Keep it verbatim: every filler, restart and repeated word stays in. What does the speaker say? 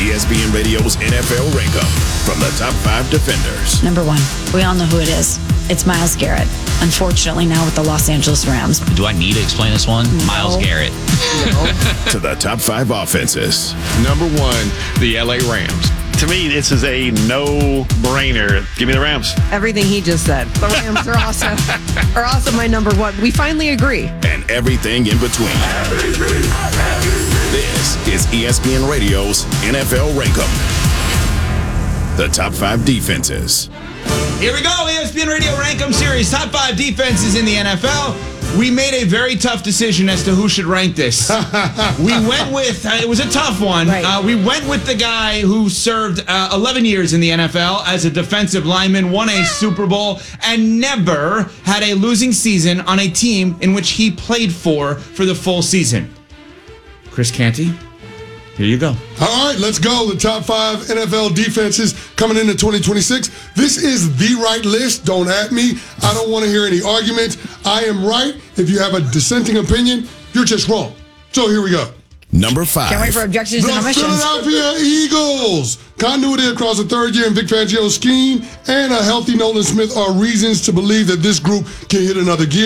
E S P N Radio's N F L Rank-Up from the top five defenders. Number one, we all know who it is. It's Myles Garrett. Unfortunately, now with the Los Angeles Rams. Do I need to explain this one? No. Myles Garrett. No. To the top five offenses. Number one, the L A Rams. To me, this is a no-brainer. Give me the Rams. Everything he just said. The Rams are also, are also my number one. We finally agree. And everything in between. This is E S P N Radio's N F L Rank-Up. The top five defenses. Here we go, E S P N Radio Rank-Em Series. Top five defenses in the N F L. We made a very tough decision as to who should rank this. We went with, uh, it was a tough one. Right. Uh, we went with the guy who served uh, eleven years in the N F L as a defensive lineman, won a Super Bowl, and never had a losing season on a team in which he played for for the full season. Chris Canty, here you go. All right, let's go. The top five N F L defenses coming into twenty twenty-six. This is the right list. Don't at me. I don't want to hear any arguments. I am right. If you have a dissenting opinion, you're just wrong. So here we go. Number five. Can't wait for objections and The omissions. Philadelphia Eagles. Continuity across the third year in Vic Fangio's scheme and a healthy Nolan Smith are reasons to believe that this group can hit another gear.